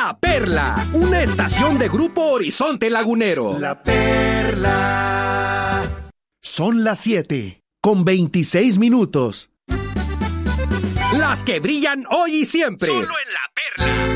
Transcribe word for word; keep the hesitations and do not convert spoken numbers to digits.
La Perla, una estación de Grupo Horizonte Lagunero. La Perla. Son las siete, con veintiséis minutos. Las que brillan hoy y siempre. Solo en La Perla.